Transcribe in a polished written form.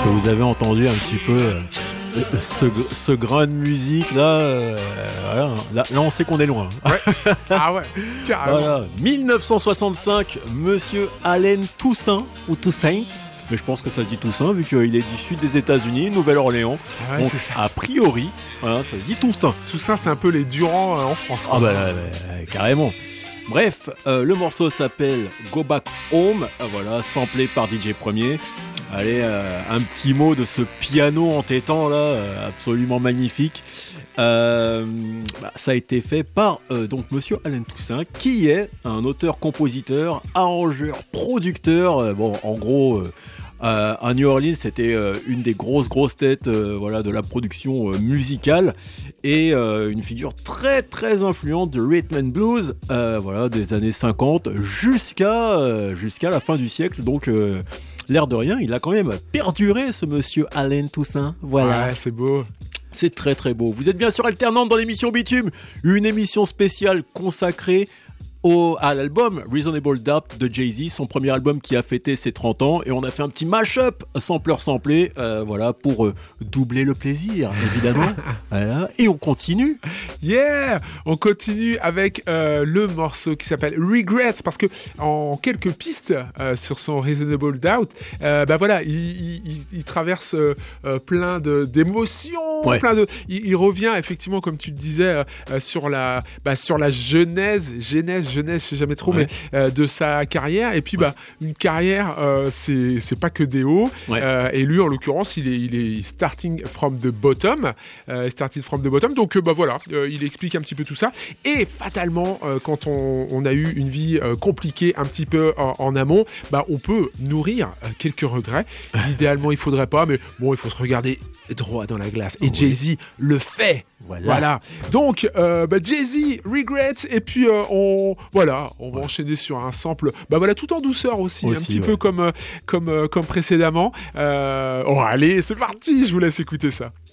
que vous avez entendu un petit peu ce grain de musique là, voilà. Là on sait qu'on est loin. Ouais. Ah ouais, carrément. Voilà. 1965, Monsieur Allen Toussaint ou Toussaint, mais je pense que ça se dit Toussaint vu qu'il est du sud des États-Unis, Nouvelle-Orléans. Ah ouais, donc c'est ça. a priori, voilà, ça se dit Toussaint. Toussaint, c'est un peu les Durand en France. Ah bah, carrément. Bref, le morceau s'appelle Go Back Home, voilà, samplé par DJ Premier. Allez, un petit mot de ce piano entêtant là, absolument magnifique. Ça a été fait par donc Monsieur Allen Toussaint, qui est un auteur-compositeur, arrangeur, producteur. Bon, en gros, à New Orleans, c'était une des grosses têtes, voilà, de la production musicale et une figure très très influente de rhythm and blues, voilà, des années 50 jusqu'à la fin du siècle. Donc l'air de rien, il a quand même perduré, ce Monsieur Allen Toussaint. Voilà. Ouais, c'est beau. C'est très très beau. Vous êtes bien sûr Alternante dans l'émission Bitume, une émission spéciale consacrée à l'album Reasonable Doubt de Jay-Z, son premier album qui a fêté ses 30 ans, et on a fait un petit mash-up samplé, voilà, pour doubler le plaisir, évidemment. Voilà. Et on continue. Yeah, on continue avec le morceau qui s'appelle Regrets, parce que en quelques pistes sur son Reasonable Doubt, voilà, il traverse plein d'émotions, ouais. Il revient effectivement, comme tu le disais, sur la genèse, je sais jamais trop, ouais. mais de sa carrière. Et puis, une carrière, c'est pas que des hauts. Ouais. Et lui, en l'occurrence, il est starting from the bottom. Donc, voilà, il explique un petit peu tout ça. Et fatalement, quand on a eu une vie compliquée un petit peu en amont, on peut nourrir quelques regrets. Idéalement, il faudrait pas, mais bon, il faut se regarder droit dans la glace. Et Jay-Z le fait. Voilà. Donc, Jay-Z, Regrets, et puis on va enchaîner sur un sample, tout en douceur aussi un petit peu comme précédemment. Allez, c'est parti, je vous laisse écouter ça.